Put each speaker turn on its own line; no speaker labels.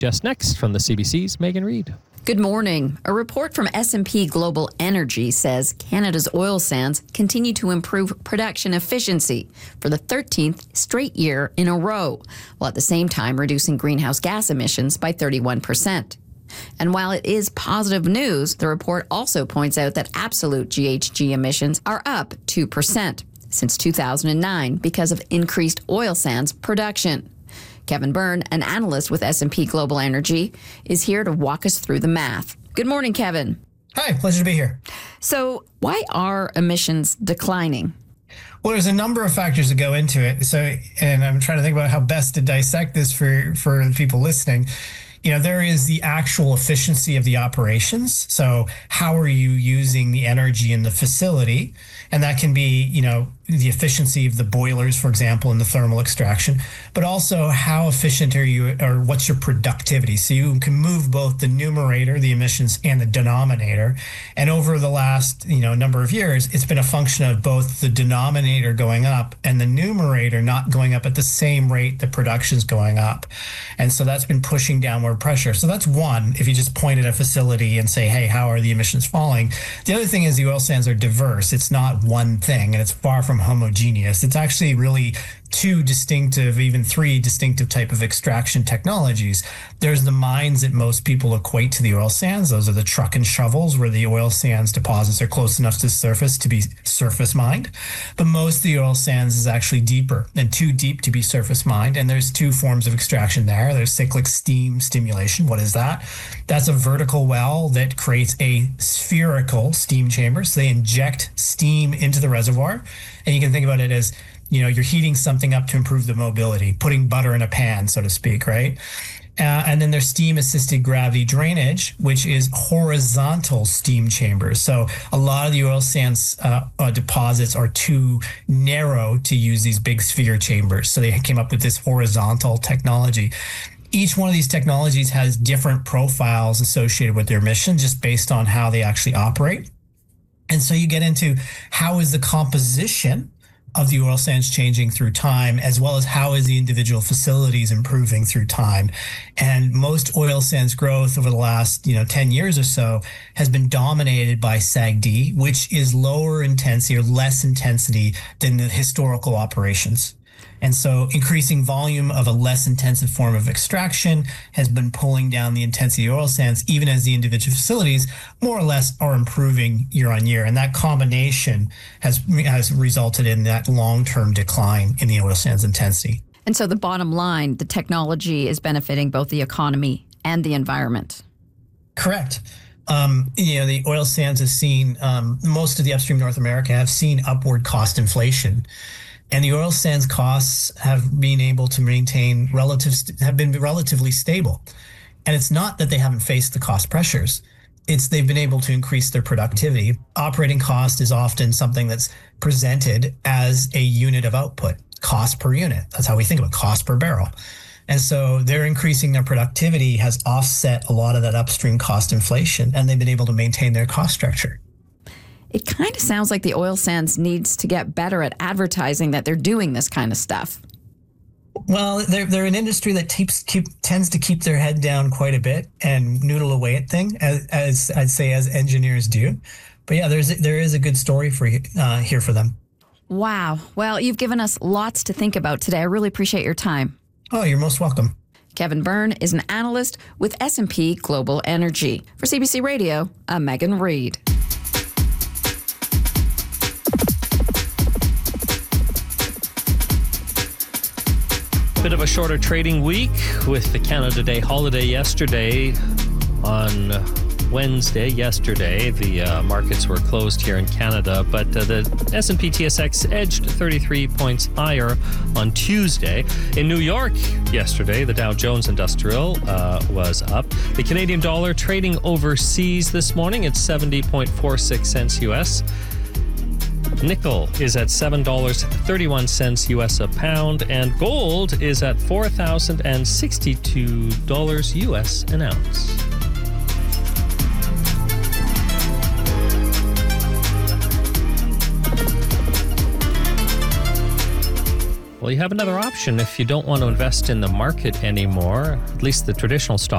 Just next from the CBC's Megan Reid.
Good morning. A report from S&P Global Energy says Canada's oil sands continue to improve production efficiency for the 13th straight year in a row, while at the same time reducing greenhouse gas emissions by 31%. And while it is positive news, the report also points out that absolute GHG emissions are up 2% since 2009 because of increased oil sands production. Kevin Byrne, an analyst with S&P Global Energy, is here to walk us through the math. Good morning, Kevin.
Hi, pleasure to be here.
So why are emissions declining?
Well, there's a number of factors that go into it. And I'm trying to think about how best to dissect this for the people listening. There is the actual efficiency of the operations. So how are you using the energy in the facility? And that can be, the efficiency of the boilers, for example, in the thermal extraction, but also how efficient are you, or what's your productivity? So you can move both the numerator, the emissions, and the denominator. And over the last, number of years, it's been a function of both the denominator going up and the numerator not going up at the same rate the production's going up. And so that's been pushing downward pressure. So that's one, if you just point at a facility and say, hey, how are the emissions falling? The other thing is the oil sands are diverse. It's not one thing, and it's far from homogeneous. It's actually really two distinctive, even three distinctive type of extraction technologies. There's the mines that most people equate to the oil sands. Those are the truck and shovels, where the oil sands deposits are close enough to the surface to be surface mined. But most of the oil sands is actually deeper and too deep to be surface mined. And there's two forms of extraction there. There's cyclic steam stimulation. What is that? That's a vertical well that creates a spherical steam chamber. So they inject steam into the reservoir. And you can think about it as, you're heating something up to improve the mobility, putting butter in a pan, so to speak, right? And then there's steam-assisted gravity drainage, which is horizontal steam chambers. So a lot of the oil sands deposits are too narrow to use these big sphere chambers. So they came up with this horizontal technology. Each one of these technologies has different profiles associated with their mission, just based on how they actually operate. And so you get into how is the composition of the oil sands changing through time, as well as how is the individual facilities improving through time. And most oil sands growth over the last 10 years or so has been dominated by SAGD, which is lower intensity or less intensity than the historical operations. And so increasing volume of a less intensive form of extraction has been pulling down the intensity of oil sands, even as the individual facilities more or less are improving year on year. And that combination has resulted in that long-term decline in the oil sands intensity.
And so the bottom line, the technology is benefiting both the economy and the environment.
Correct. The oil sands has seen, most of the upstream North America have seen upward cost inflation. And the oil sands costs have been able to have been relatively stable. And it's not that they haven't faced the cost pressures. It's they've been able to increase their productivity. Operating cost is often something that's presented as a unit of output, cost per unit. That's how we think of it, cost per barrel. And so they're increasing their productivity has offset a lot of that upstream cost inflation, and they've been able to maintain their cost structure.
It kind of sounds like the oil sands needs to get better at advertising that they're doing this kind of stuff.
Well, they're an industry that tends to keep their head down quite a bit and noodle away at things, as I'd say, as engineers do. But yeah, there is a good story for here for them.
Wow. Well, you've given us lots to think about today. I really appreciate your time.
Oh, you're most welcome.
Kevin Byrne is an analyst with S&P Global Energy. For CBC Radio, I'm Megan Reid.
Bit of a shorter trading week with the Canada Day holiday yesterday. On Wednesday, yesterday, the markets were closed here in Canada, but the S&P TSX edged 33 points higher on Tuesday. In New York yesterday, the Dow Jones Industrial was up. The Canadian dollar trading overseas this morning at 70.46 cents US. Nickel is at $7.31 US a pound, and gold is at $4,062 US an ounce. Well, you have another option if you don't want to invest in the market anymore, at least the traditional stock